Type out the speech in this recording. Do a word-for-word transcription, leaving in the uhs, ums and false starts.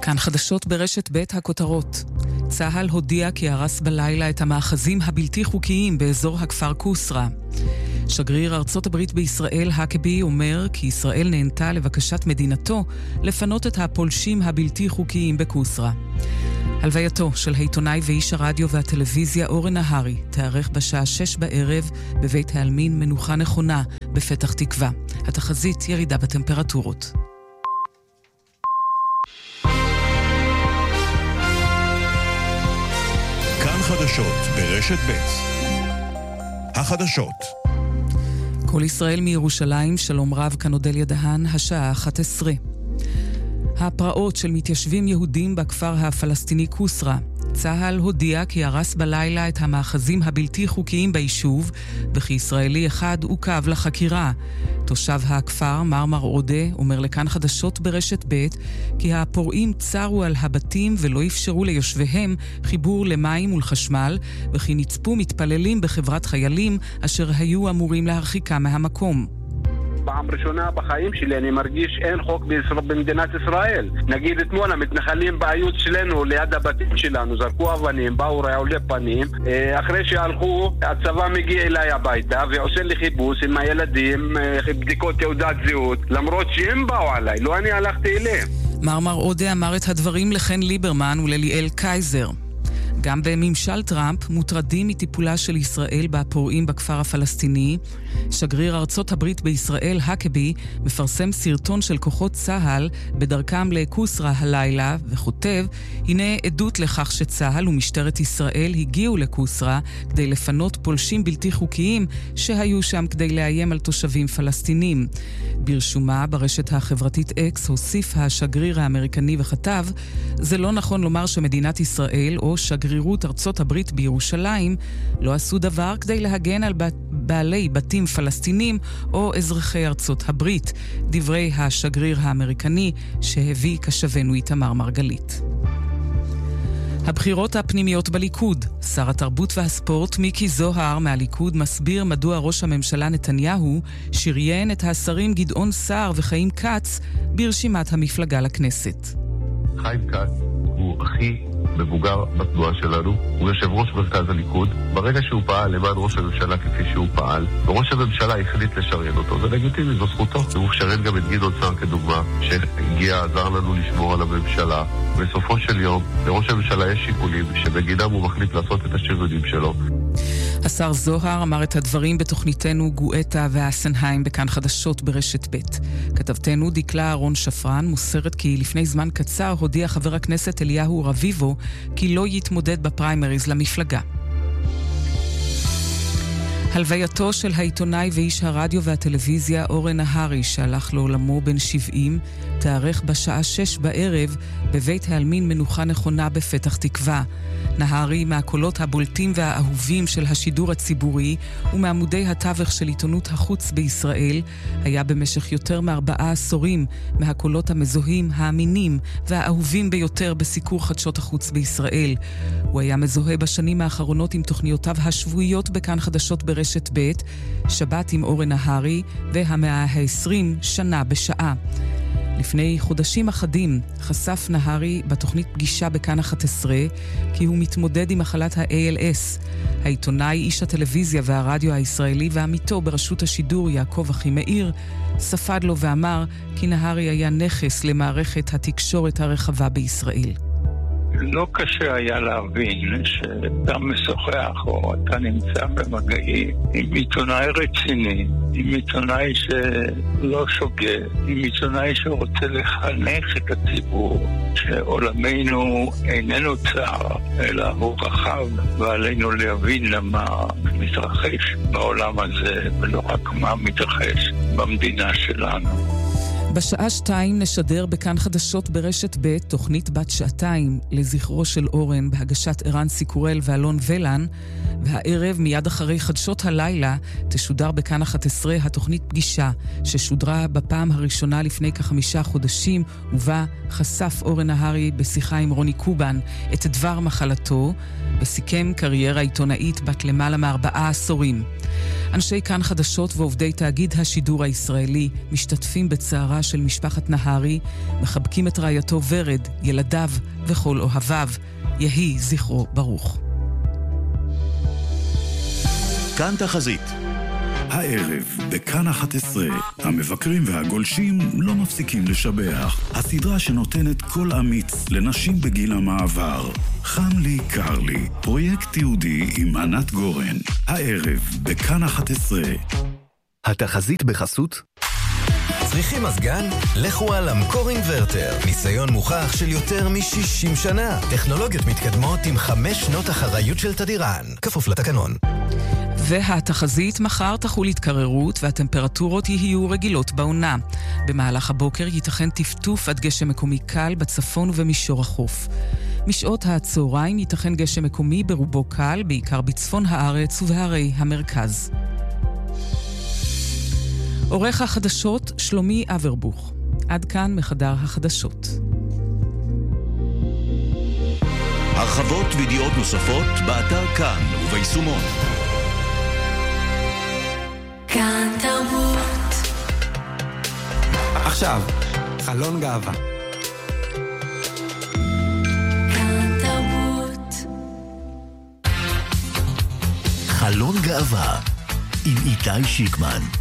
כאן חדשות ברשת ב' הכותרות. צהל הודיע כי הרס בלילה את המאחזים הבלתי חוקיים באזור הכפר קוסרה. שגריר ארצות הברית בישראל הקבי אומר כי ישראל נענתה לבקשת מדינתו לפנות את הפולשים הבלתי חוקיים בקוסרה. הלווייתו של העיתונאי ואיש הרדיו והטלוויזיה אורן נהרי תארך בשעה שש בערב בבית העלמין מנוחה נכונה בפתח תקווה. התחזית ירידה בטמפרטורות. כאן חדשות ברשת ב' החדשות. כל ישראל מירושלים, שלום רב, כאן אודליה דהן, השעה אחת עשרה. הפרעות של מתיישבים יהודים בכפר הפלסטיני קוסרה. צהל הודיע כי הרס בלילה את המאחזים הבלתי חוקיים ביישוב, וכי ישראלי אחד עוכב לחקירה. תושב הכפר, מרמר עודה, אומר לכאן חדשות ברשת ב' כי הפורעים צרו על הבתים ולא אפשרו ליושביהם חיבור למים ולחשמל, וכי נצפו מתפללים בחברת חיילים אשר היו אמורים להרחיקה מהמקום. פעם ראשונה בחיים שלי אני מרגיש אין חוק בישראל, במדינת ישראל. נגיד אתמול המתנחלים בעיות שלנו ליד הבתים שלנו, זרקו אבנים, באו רעולי פנים. אחרי שהלכו, הצבא מגיע אליי הביתה ועושה לי חיפוש עם הילדים, בדיקות תעודת זהות, למרות שהם באו עליי, לא אני הלכתי אליהם. מרמר עודה אמר את הדברים לחן ליברמן ולליאל קייזר. גם בממשל טראמפ מוטרדים מטיפולה של ישראל בפורעים בכפר הפלסטיני. שגריר ארצות הברית בישראל הקבי מפרסם סרטון של כוחות צהל בדרכם לקוסרה הלילה וכותב, הנה עדות לכך שצהל ומשטרת ישראל הגיעו לקוסרה כדי לפנות פולשים בלתי חוקיים שהיו שם כדי לאיים על תושבים פלסטינים. ברשומה ברשת החברתית אקס הוסיף השגריר האמריקני וכתב, זה לא נכון לומר שמדינת ישראל או שגרירות ארצות הברית בירושלים לא עשו דבר כדי להגן על בעלי בתים פלסטינים או אזרחי ארצות הברית. דברי השגריר האמריקני שהביא כשבנו איתמר מרגלית. הבחירות הפנימיות בליכוד. שר התרבות והספורט מיקי זוהר מהליכוד מסביר מדוע ראש הממשלה נתניהו שריין את השרים גדעון סער וחיים כץ ברשימת המפלגה לכנסת. חיים כץ הוא הכי מבוגר בתנועה שלנו, הוא יושב ראש מרכז הליכוד. ברגע שהוא פעל למען ראש הממשלה כפי שהוא פעל, וראש הממשלה החליט לשריין אותו, זה לגיטימי, זו זכותו. הוא שריין גם את גדעון סער כדוגמה, שהגיע, עזר לנו לשמור על הממשלה. בסופו של יום, לראש הממשלה יש שיקולים שבגינם הוא מחליט לעשות את השריונים שלו. השר זוהר אמר את הדברים בתוכניתנו גואטה והסנהיים בכאן חדשות ברשת ב'. כתבתנו דקלה אהרון שפרן מוסרת כי לפני זמן קצר הודיע חבר הכנסת אליהו רביבו כי לא יתמודד בפריימריז למפלגה. הלווייתו של העיתונאי ואיש הרדיו והטלוויזיה אורן נהרי שהלך לעולמו בן שבעים תארך בשעה שש בערב בבית העלמין מנוחה נכונה בפתח תקווה. נהרי מהקולות הבולטים והאהובים של השידור הציבורי ומעמודי התווך של עיתונות החוץ בישראל, היה במשך יותר מארבעה עשורים מהקולות המזוהים, האמינים והאהובים ביותר בסיקור חדשות החוץ בישראל. הוא היה מזוהה בשנים האחרונות עם תוכניותיו השבועיות בכאן חדשות ברשת ב', שבת עם אורן נהרי והמאה העשרים שנה בשעה. לפני חודשים אחדים חשף נהרי בתוכנית פגישה בכאן אחת עשרה כי הוא מתמודד עם מחלת ה-איי אל אס. העיתונאי, איש הטלוויזיה והרדיו הישראלי ועמיתו ברשות השידור יעקב אחימאיר ספד לו ואמר כי נהרי היה נכס למערכת התקשורת הרחבה בישראל. לא קשה היה להבין שאתה משוחח או אתה נמצא במגעים עם עיתונאי רציני, עם עיתונאי שלא שוגה, עם עיתונאי שרוצה לחנך את הציבור, שעולמנו איננו צר, אלא הוא רחב, ועלינו להבין למה מתרחש בעולם הזה, ולא רק מה מתרחש במדינה שלנו. בשעה שתיים נשדר בכאן חדשות ברשת ב' תוכנית בת שעתיים לזכרו של אורן בהגשת ערן סיקורל ואלון ולן, והערב מיד אחרי חדשות הלילה תשודר בכאן אחת עשרה התוכנית פגישה ששודרה בפעם הראשונה לפני כחמישה חודשים, ובה חשף אורן נהרי בשיחה עם רוני קובן את דבר מחלתו וסיכם קריירה עיתונאית בת למעלה מארבעה עשורים. אנשי כאן חדשות ועובדי תאגיד השידור הישראלי משתתפים בצערה הצנועה של משפחת נהרי, מחבקים את רעייתו ורד, ילדיו וכל אוהביו. יהי זכרו ברוך. כאן תחזית. הערב, בכאן אחת עשרה, המבקרים והגולשים לא מפסיקים לשבח. הסדרה שנותנת קול אמיץ לנשים בגיל המעבר. חם לי, קר לי, פרויקט תיעודי עם ענת גורן. הערב, בכאן אחת עשרה. התחזית בחסות? צריכים מזגן? לכו על המקור אינברטר. ניסיון מוכח של יותר מ-שישים שנה. טכנולוגיות מתקדמות עם חמש שנות אחריות של תדירן. כפוף לתקנון. והתחזית, מחר תחול התקררות והטמפרטורות יהיו רגילות בעונה. במהלך הבוקר ייתכן טפטוף עד גשם מקומי קל בצפון ובמישור החוף. משעות הצהריים ייתכן גשם מקומי ברובו קל, בעיקר בצפון הארץ ובהרי המרכז. עורך החדשות שלומי אברבוך. עד כאן מחדר החדשות. הרחבות וידיעות נוספות באתר כאן וביישומון. כאן תרבות. עכשיו, חלון גאווה. כאן תרבות. חלון גאווה עם איתי שיקמן.